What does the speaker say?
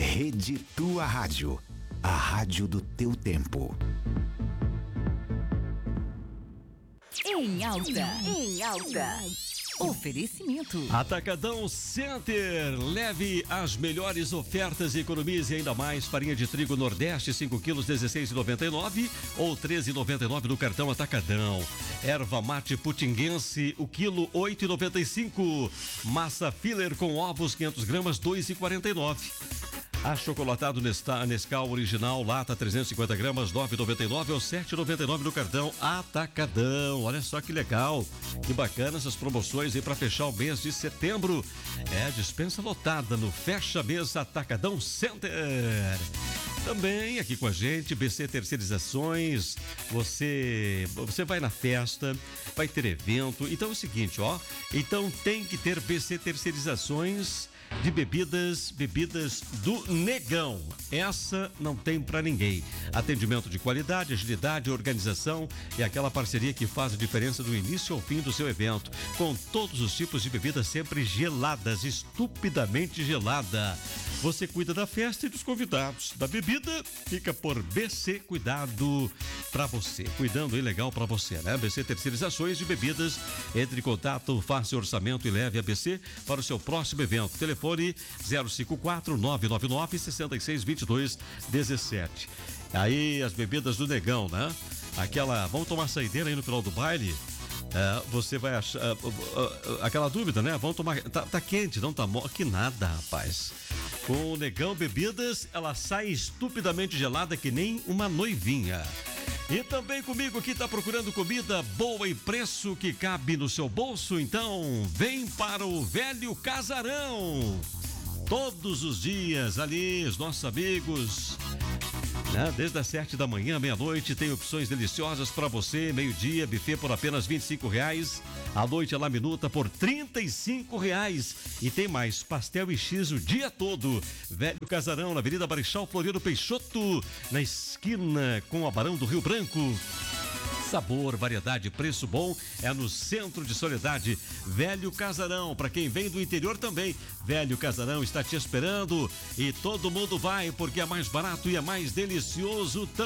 Rede Tua Rádio, a rádio do teu tempo. Em alta. Oferecimento. Atacadão Center. Leve as melhores ofertas e economize ainda mais. Farinha de trigo Nordeste, 5 quilos, 16,99 ou 13,99 no cartão Atacadão. Erva mate putinguense, o quilo 8,95. Massa filler com ovos, 500 gramas, 2,49. Achocolatado Nescau original, lata 350 gramas, 9,99 ou 7,99 no cartão Atacadão. Olha só que legal, que bacana essas promoções aí para fechar o mês de setembro. Dispensa lotada no Fecha Mês Atacadão Center. Também aqui com a gente, BC Terceirizações. Você vai na festa, vai ter evento. Então é o seguinte, então tem que ter BC Terceirizações de bebidas do Negão. Essa não tem pra ninguém. Atendimento de qualidade, agilidade, organização e aquela parceria que faz a diferença do início ao fim do seu evento. Com todos os tipos de bebidas sempre geladas, estupidamente gelada. Você cuida da festa e dos convidados. Da bebida, fica por BC Cuidado pra você. Cuidando aí legal pra você, né? BC Terceirizações de Bebidas. Entre em contato, faça orçamento e leve a BC para o seu próximo evento. Telefone 054-999-6622-17. Aí as bebidas do Negão, né? Vamos tomar saideira aí no final do baile? Você vai achar aquela dúvida, né? Vamos tomar, tá quente, não tá que nada, rapaz. Com o Negão Bebidas, ela sai estupidamente gelada que nem uma noivinha. E também comigo aqui tá procurando comida boa e preço que cabe no seu bolso, então vem para o Velho Casarão. Todos os dias ali, os nossos amigos, né? Desde as 7 da manhã, meia-noite, tem opções deliciosas para você. Meio-dia, buffet por apenas R$25. À noite, a laminuta por R$35. E tem mais, pastel e X o dia todo. Velho Casarão, na Avenida Marechal Floriano Peixoto, na esquina com a Barão do Rio Branco. Sabor, variedade, preço bom é no Centro de Soledade. Velho Casarão, para quem vem do interior também. Velho Casarão está te esperando e todo mundo vai porque é mais barato e é mais delicioso também.